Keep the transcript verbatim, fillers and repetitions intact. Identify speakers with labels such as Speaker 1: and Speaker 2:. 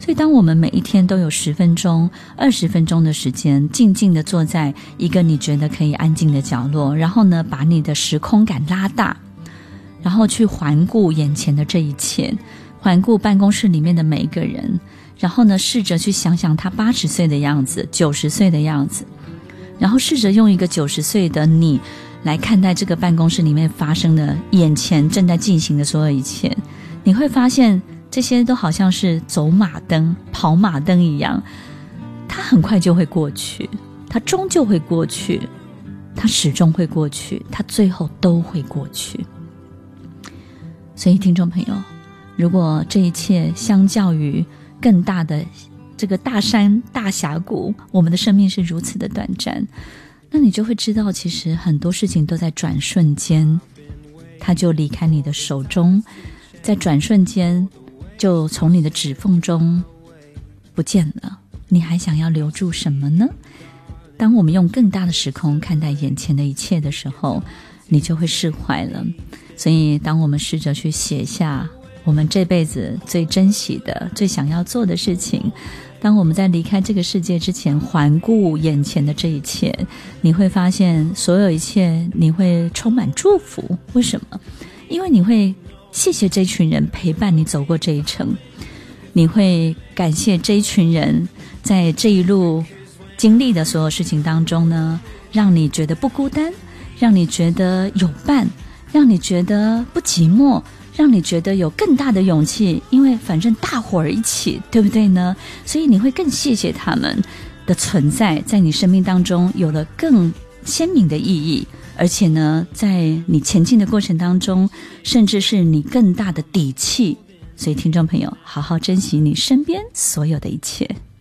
Speaker 1: 所以当我们每一天都有十分钟二十分钟的时间静静地坐在一个你觉得可以安静的角落，然后呢把你的时空感拉大，然后去环顾眼前的这一切，环顾办公室里面的每一个人，然后呢试着去想想他八十岁的样子九十岁的样子，然后试着用一个九十岁的你来看待这个办公室里面发生的眼前正在进行的所有一切，你会发现这些都好像是走马灯跑马灯一样，它很快就会过去，它终究会过去，它始终会过去，它最后都会过去。所以听众朋友，如果这一切相较于更大的这个大山大峡谷，我们的生命是如此的短暂，那你就会知道其实很多事情都在转瞬间它就离开你的手中，在转瞬间就从你的指缝中不见了，你还想要留住什么呢？当我们用更大的时空看待眼前的一切的时候，你就会释怀了。所以当我们试着去写下我们这辈子最珍惜的最想要做的事情，当我们在离开这个世界之前环顾眼前的这一切，你会发现所有一切你会充满祝福。为什么？因为你会谢谢这群人陪伴你走过这一程，你会感谢这一群人在这一路经历的所有事情当中呢，让你觉得不孤单，让你觉得有伴，让你觉得不寂寞，让你觉得有更大的勇气，因为反正大伙儿一起，对不对呢？所以你会更谢谢他们的存在，在你生命当中有了更鲜明的意义，而且呢在你前进的过程当中甚至是你更大的底气。所以听众朋友，好好珍惜你身边所有的一切。